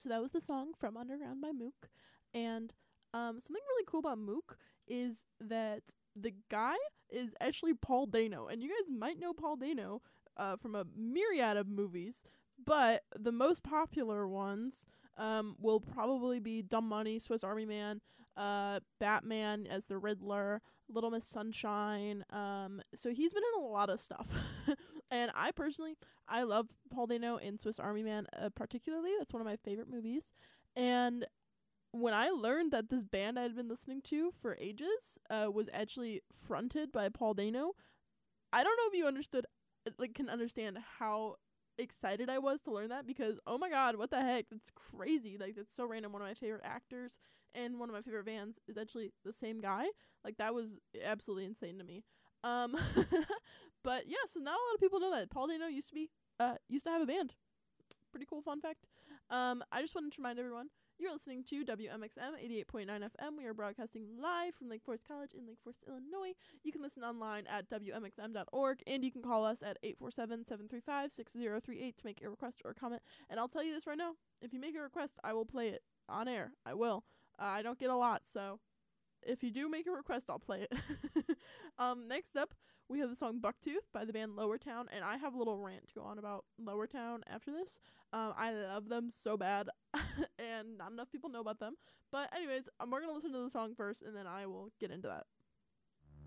So that was the song From Underground by Mook. And something really cool about Mook is that the guy is actually Paul Dano. And you guys might know Paul Dano from a myriad of movies, but the most popular ones will probably be Dumb Money, Swiss Army Man, Batman as the Riddler, Little Miss Sunshine. So he's been in a lot of stuff. And I love Paul Dano in Swiss Army Man particularly. That's one of my favorite movies. And when I learned that this band I had been listening to for ages was actually fronted by Paul Dano, I don't know if you can understand how excited I was to learn that, because oh my god, what the heck, that's crazy. Like, that's so random. One of my favorite actors and one of my favorite bands is actually the same guy. Like, that was absolutely insane to me. um but yeah, so not a lot of people know that Paul Dano used to have a band. Pretty cool fun fact. I just wanted to remind everyone, you're listening to WMXM 88.9 FM. We are broadcasting live from Lake Forest College in Lake Forest, Illinois. You can listen online at WMXM.org, and you can call us at 847-735-6038 to make a request or comment. And I'll tell you this right now, if you make a request, I will play it on air. I will. I don't get a lot, so if you do make a request, I'll play it. Next up, we have the song Bucktooth by the band Lower Town, and I have a little rant to go on about Lower Town after this. I love them so bad, and not enough people know about them. But anyways, we're going to listen to the song first, and then I will get into that.